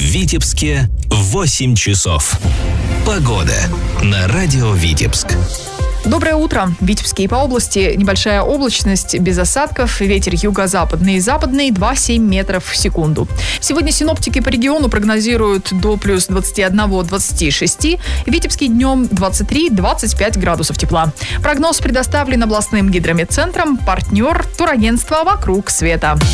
Витебске 8 часов. Погода на радио Витебск. Доброе утро. В Витебске и по области небольшая облачность, без осадков, ветер юго-западный и западный 2,7 метров в секунду. Сегодня синоптики по региону прогнозируют до плюс 21-26, Витебский днем 23-25 градусов тепла. Прогноз предоставлен областным гидрометцентром, партнер турагентства «Вокруг света».